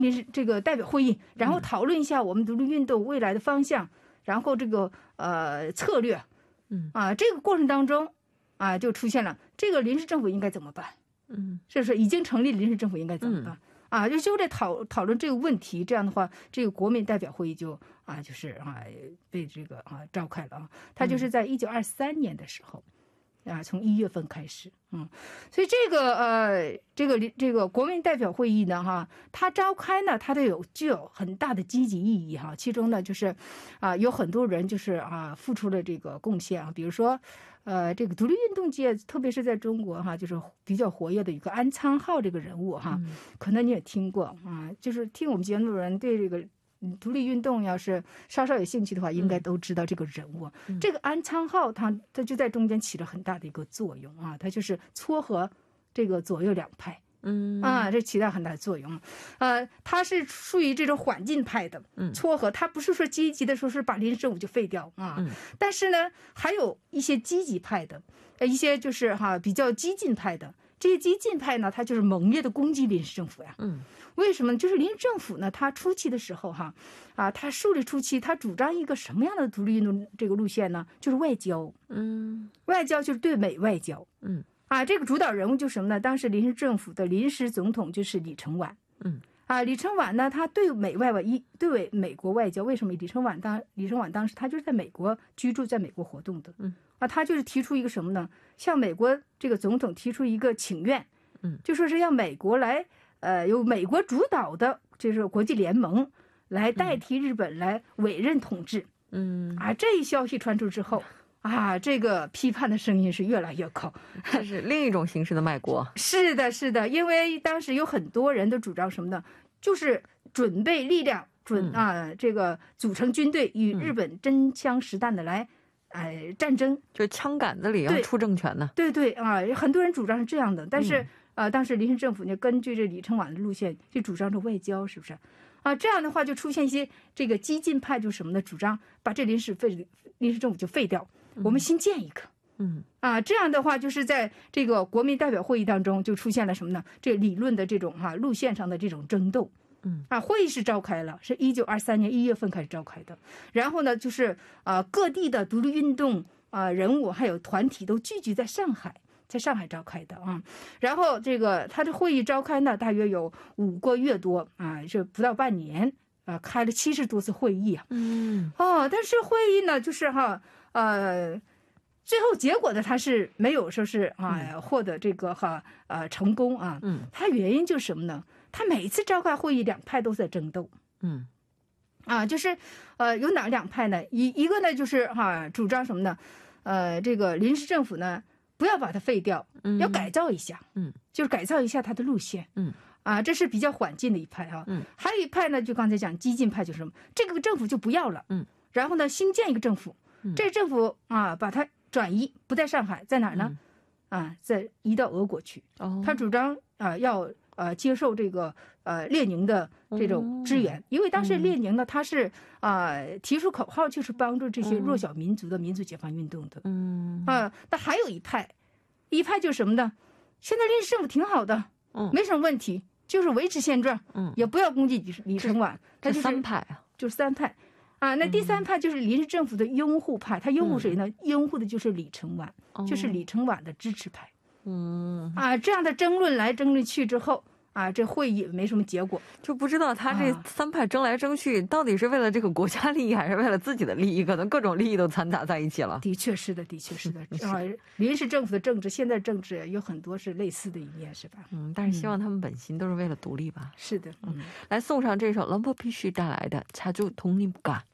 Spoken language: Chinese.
这个代表会议，然后讨论一下我们独立运动未来的方向，然后这个策略，这个过程当中就出现了这个临时政府应该怎么办？是不是已经成立临时政府应该怎么办？就在讨论这个问题，这样的话，这个国民代表会议就被这个召开了它就是在1923年的时候。从1月份开始，所以这个国民代表会议呢，它召开呢，它具有很大的积极意义其中呢，就是有很多人就是付出了这个贡献比如说这个独立运动界，特别是在中国就是比较活跃的一个安昌浩这个人物可能你也听过就是听我们节目的人对这个。独立运动要是稍稍有兴趣的话，应该都知道这个人物。这个安昌浩他就在中间起了很大的一个作用他就是撮合这个左右两派。这起到很大的作用。他是属于这种缓进派的撮合，他不是说积极的说是把临时政府就废掉但是呢，还有一些积极派的，一些就是比较激进派的。这些激进派呢，他就是猛烈的攻击临时政府呀。为什么？就是临时政府呢，他初期的时候他树立初期，他主张一个什么样的独立运动这个路线呢？就是外交。外交就是对美外交。这个主导人物就是什么呢？当时临时政府的临时总统就是李承晚。李承晚呢，他对美国外交，为什么李承晚当时他就是在美国居住，在美国活动的。他就是提出一个什么呢？向美国这个总统提出一个请愿，就说是要美国来，由美国主导的，就是国际联盟来代替日本来委任统治。这一消息传出之后，这个批判的声音是越来越高， 这是另一种形式的卖国。 是的，是的，因为当时有很多人都主张什么呢？就是准备力量，这个组成军队与日本真枪实弹的来。战争就枪杆子里要出政权呢。 对很多人主张是这样的，但是当时临时政府就根据这李承晚的路线就主张着外交，是不是这样的话就出现一些这个激进派，就是什么呢？主张把这临时政府就废掉，我们新建一个。这样的话就是在这个国民代表会议当中就出现了什么呢？这理论的这种路线上的这种争斗。会议是召开了，是1923年1月份开始召开的。然后呢，就是各地的独立运动人物还有团体都聚集在上海召开的然后这个他的会议召开呢，大约有5个月多这不到半年开了70多次会议但是会议呢，就是最后结果呢，他是没有说是获得这个成功他原因就是什么呢？他每次召开会议，两派都在争斗。就是有哪两派呢？一个呢就是主张什么呢？这个临时政府呢不要把它废掉，要改造一下。就是改造一下它的路线。这是比较缓进的一派还有一派呢，就刚才讲激进派，就是什么？这个政府就不要了。然后呢，新建一个政府。这个政府把它转移，不在上海，在哪儿呢？再移到俄国去。他主张要接受这个列宁的这种支援，因为当时列宁呢，他是提出口号，就是帮助这些弱小民族的民族解放运动的。但还有一派就是什么呢？现在临时政府挺好的，没什么问题，就是维持现状，也不要攻击李承晚。 这三派就是三派。那第三派就是临时政府的拥护派，他拥护谁呢？拥护的就是李承晚，就是李承晚的支持派。这样的争论来争论去之后这会议没什么结果， 就不知道他这三派争来争去到底是为了这个国家利益还是为了自己的利益，可能各种利益都掺杂在一起了。 的确是的，临时政府的政治，现在政治有很多是类似的一面，是吧？ 但是希望他们本心都是为了独立吧。 是的。 来送上这首 럼버피쉬带来的자주독립가。